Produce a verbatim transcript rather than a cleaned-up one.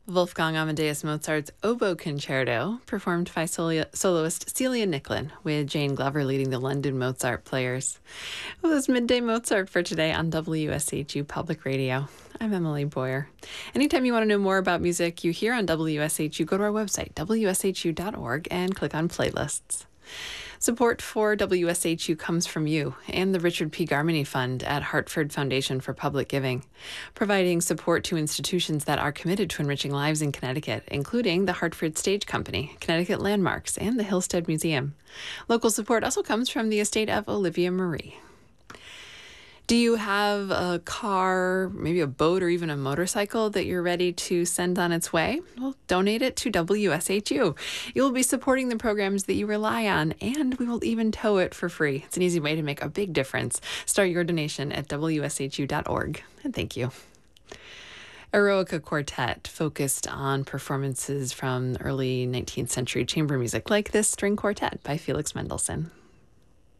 Wolfgang Amadeus Mozart's Oboe Concerto, performed by solo- soloist Celia Nicklin, with Jane Glover leading the London Mozart Players. Well, this Midday Mozart for today on W S H U Public Radio. I'm Emily Boyer. Anytime you want to know more about music you hear on W S H U, go to our website, w s h u dot org, and click on playlists. Support for W S H U comes from you and the Richard P. Garmany Fund at Hartford Foundation for Public Giving, providing support to institutions that are committed to enriching lives in Connecticut, including the Hartford Stage Company, Connecticut Landmarks, and the Hillstead Museum. Local support also comes from the estate of Olivia Marie. Do you have a car, maybe a boat, or even a motorcycle that you're ready to send on its way? Well, donate it to W S H U. You will be supporting the programs that you rely on, and we will even tow it for free. It's an easy way to make a big difference. Start your donation at w s h u dot org. And thank you. Eroica Quartet focused on performances from early nineteenth century chamber music, like this string quartet by Felix Mendelssohn.